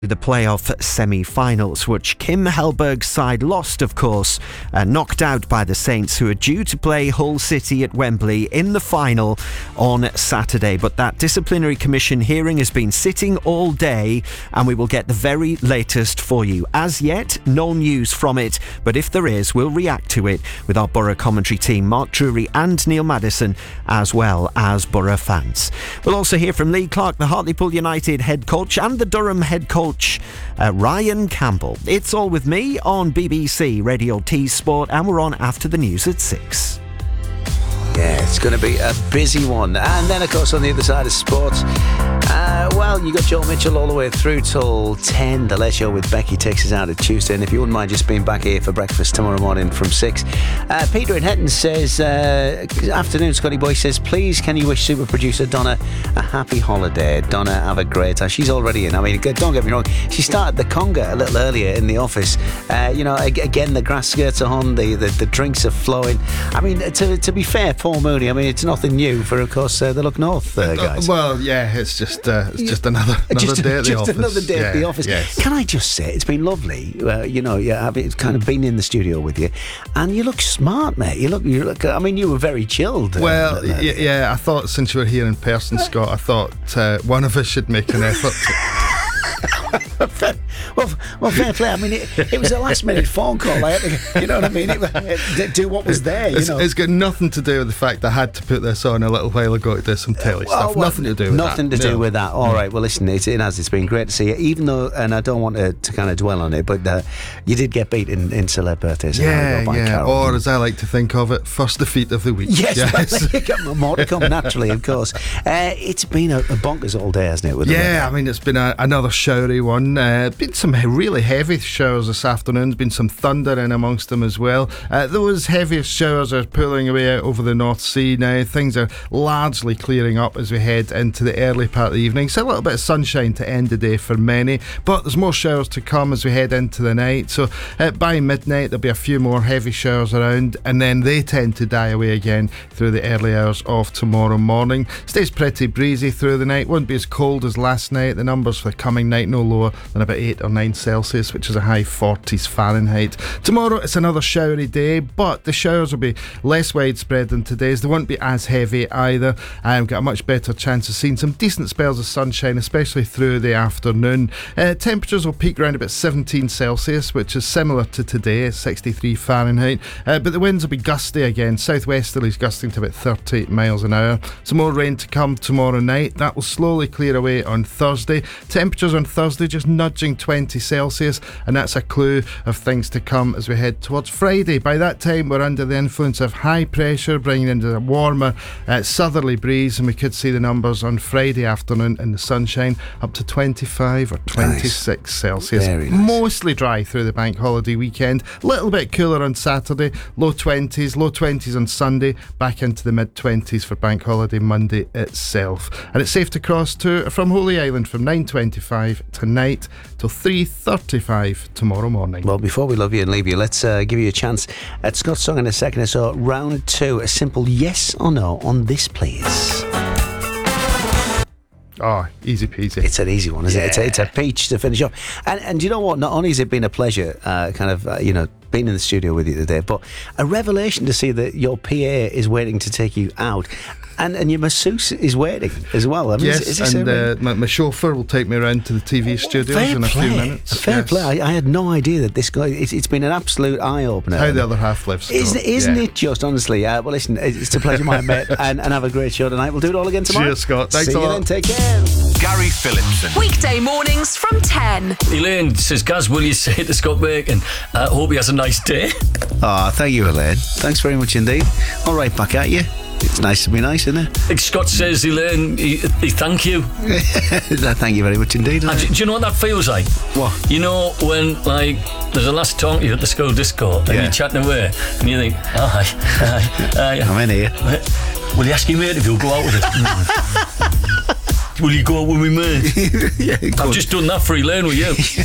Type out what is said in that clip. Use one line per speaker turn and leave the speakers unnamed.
The playoff semi-finals, which Kim Hellberg's side lost, of course, knocked out by the Saints, who are due to play Hull City at Wembley in the final on Saturday. But that disciplinary commission hearing has been sitting all day, and we will get the very latest for you. As yet, no news from it, but if there is, we'll react to it with our Borough commentary team, Mark Drury and Neil Maddison, as well as Borough fans. We'll also hear from Lee Clark, the Hartlepool United head coach, and the Durham head coach, Ryan Campbell. It's all with me on BBC Radio T Sport, and we're on after the news at 6.
Yeah, it's going to be a busy one. And then, of course, on the other side of sports, you got Joe Mitchell all the way through till 10. The Late Show with Becky takes us out at Tuesday. And if you wouldn't mind just being back here for breakfast tomorrow morning from 6. Peter in Hetton says, afternoon, Scotty Boy says, please can you wish super producer Donna a happy holiday. Donna, have a great time. She's already in. I mean, don't get me wrong, she started the conga a little earlier in the office. Again, the grass skirts are on, the drinks are flowing. I mean, to be fair, Paul Mooney, I mean, it's nothing new for, of course, the Look North guys.
Well, yeah, it's just another day at the office.
Another day at the office.
Yes.
Can I just say, it's been lovely. I've kind of been in the studio with you, and you look smart, mate. You look. I mean, you were very chilled.
Well, I thought since you were here in person, Scott, I thought one of us should make an effort.
Well, fair play. I mean, it was a last-minute phone call. I had to, you know what I mean? Do what was there.
It's got nothing to do with the fact I had to put this on a little while ago to do some telly stuff. Nothing to do with that.
Nothing to do with that. All right. Well, listen, it's been great to see you. Even though, and I don't want to kind of dwell on it, but you did get beat in celeb birthdays.
Yeah. Or as I like to think of it, first defeat of the week.
Yes. You got more to come naturally, of course. It's been a bonkers all day, hasn't it? With
I mean, it's been another showery one. Been some really heavy showers this afternoon. There's been some thunder in amongst them as well. Those heaviest showers are pulling away out over the North Sea now. Things are largely clearing up as we head into the early part of the evening. So a little bit of sunshine to end the day for many, but there's more showers to come as we head into the night. So by midnight there'll be a few more heavy showers around, and then they tend to die away again through the early hours of tomorrow morning. Stays pretty breezy through the night. Won't be as cold as last night. The numbers for the coming night no lower than about 8 or 9 Celsius, which is a high 40s Fahrenheit. Tomorrow it's another showery day, but the showers will be less widespread than today's. They won't be as heavy either. Got a much better chance of seeing some decent spells of sunshine, especially through the afternoon. Temperatures will peak around about 17 Celsius, which is similar to today, 63 Fahrenheit. But the winds will be gusty again. Southwesterlies gusting to about 38 miles an hour. Some more rain to come tomorrow night. That will slowly clear away on Thursday. Temperatures on Thursday just nudging 20 Celsius, and that's a clue of things to come as we head towards Friday. By that time we're under the influence of high pressure, bringing into a warmer southerly breeze, and we could see the numbers on Friday afternoon in the sunshine up to 25 or 26 Celsius.
Very nice.
Mostly dry through the bank holiday weekend. A little bit cooler on Saturday, low 20s on Sunday, back into the mid-20s for bank holiday Monday itself. And it's safe to cross from Holy Island from 9:25 tonight till 3:35 tomorrow morning.
Well, before we love you and leave you, let's give you a chance at Scott's song in a second or so. Round 2, a simple yes or no on this, please.
Oh, easy peasy.
It's an easy one, isn't it? It's a peach to finish off. And you know what? Not only has it been a pleasure, being in the studio with you today, but a revelation to see that your PA is waiting to take you out. And your masseuse is waiting as well. I mean,
yes, my chauffeur will take me around to the TV studios in a few minutes.
Fair play. I had no idea that this guy. It's been an absolute eye opener.
How the other half lives,
isn't it? Just honestly. Well, listen, it's a pleasure, my mate, and have a great show tonight. We'll do it all again tomorrow.
Cheers, Scott. Thanks
See
a lot.
you then. Take care.
Gary Phillipson.
Weekday mornings from 10.
Elaine says, Gaz, will you say to Scott Bacon, hope he has a nice day?
Thank you, Elaine. Thanks very much indeed. All right, back at you. It's nice to be nice, isn't it?
Like Scott says, Elaine, he thank you.
Thank you very much indeed.
Do you know what that feels like?
What?
You know when, there's a lass talking to you at the school disco and you're chatting away and you think, hi.
I'm in here.
Will you ask your mate if you'll go out with it? Will you go out with me, mate?
Yeah,
I've just done that for Elaine with you.